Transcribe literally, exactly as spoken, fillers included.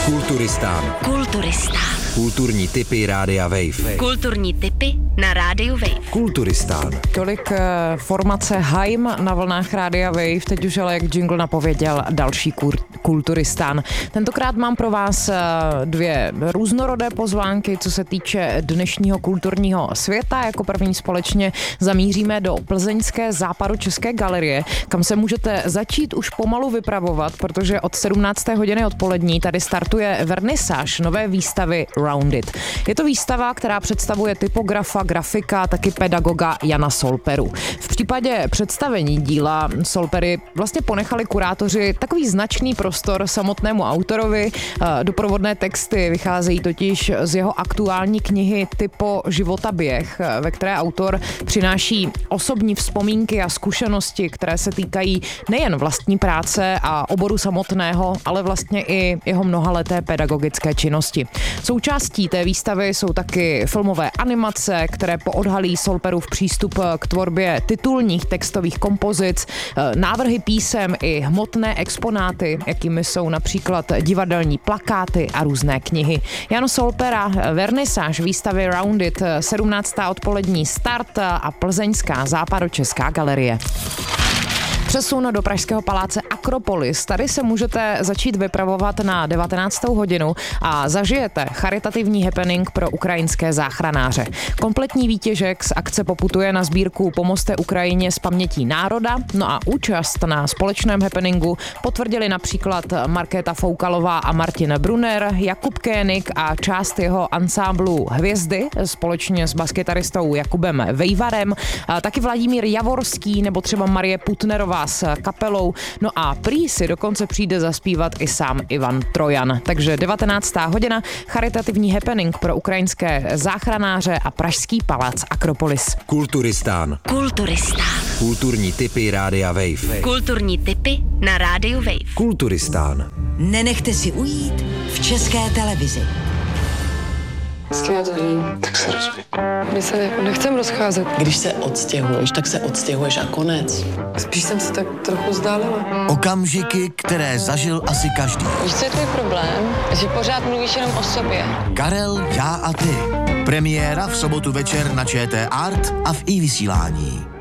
Kulturistán. Kulturistán. Kulturní tipy Rádia Wave. Kulturní tipy na Rádiu Wave. Kulturistán. Tolik uh, formace Haim na vlnách Rádia Wave, teď už ale jak jingle napověděl další kur- Kulturistán. Tentokrát mám pro vás uh, dvě různorodé pozvánky, co se týče dnešního kulturního světa. Jako první společně zamíříme do plzeňské Západočeské galerie, kam se můžete začít už pomalu vypravovat, protože od sedmnácté hodiny odpolední tady startuje vernisáž nové výstavy Rounded. Je to výstava, která představuje typografa, grafika, taky pedagoga Jana Solperu. V případě představení díla Solpery vlastně ponechali kurátoři takový značný prostor samotnému autorovi. Doprovodné texty vycházejí totiž z jeho aktuální knihy Typo života běh, ve které autor přináší osobní vzpomínky a zkušenosti, které se týkají nejen vlastní práce a oboru samotného, ale vlastně i jeho mnohaleté pedagogické činnosti. Součástí té výstavy jsou taky filmové animace, které poodhalí Solperův přístup k tvorbě titulních textových kompozic, návrhy písem i hmotné exponáty, jakými jsou například divadelní plakáty a různé knihy. Jan Solpera, vernisáž výstavy Rounded, sedmnáctá odpolední start a plzeňská Západočeská galerie. Přesun do pražského paláce Akropolis. Tady se můžete začít vypravovat na devatenáctou hodinu a zažijete charitativní happening pro ukrajinské záchranáře. Kompletní výtěžek z akce poputuje na sbírku Pomozte Ukrajině z pamětí národa, no a účast na společném happeningu potvrdili například Markéta Foukalová a Martin Brunner, Jakub Kénik a část jeho ansámblu Hvězdy společně s baskytaristou Jakubem Vejvarem, taky Vladimír Javorský nebo třeba Marie Putnerová s kapelou, no a prý si dokonce přijde zaspívat i sám Ivan Trojan. Takže devatenáctá hodina, charitativní happening pro ukrajinské záchranáře a pražský palác Akropolis. Kulturistán. Kulturistán. Kulturní tipy Rádia Wave. Kulturní tipy na Rádiu Wave. Kulturistán. Nenechte si ujít v České televizi. S kým já to vím? Tak se rozumí. My se jako nechcem rozcházet. Když se odstěhuješ, tak se odstěhuješ a konec. Spíš jsem se tak trochu vzdálila. Okamžiky, které zažil asi každý. Víš, co je tvůj problém? Že pořád mluvíš jenom o sobě. Karel, já a ty. Premiéra v sobotu večer na ČT Art a v iVysílání.